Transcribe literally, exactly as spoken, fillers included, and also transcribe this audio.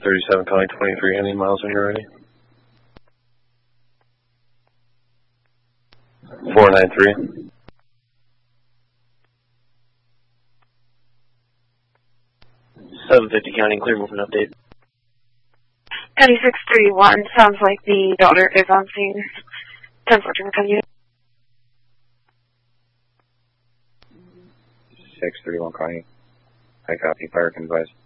thirty-seven calling twenty-three, any miles when you're ready? four nine three. seven fifty County, clear movement update. County six three one, sounds like the daughter is on scene. ten fourteen, continue. six three one calling. I copy, fire can advise.